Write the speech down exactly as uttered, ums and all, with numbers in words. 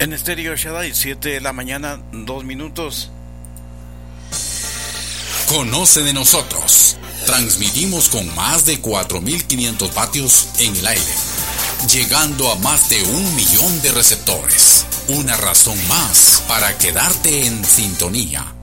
En Estéreo Shaddai, siete de la mañana, dos minutos. Conoce de nosotros. Transmitimos con más de cuatro mil quinientos vatios en el aire, llegando a más de un millón de receptores. Una razón más para quedarte en sintonía.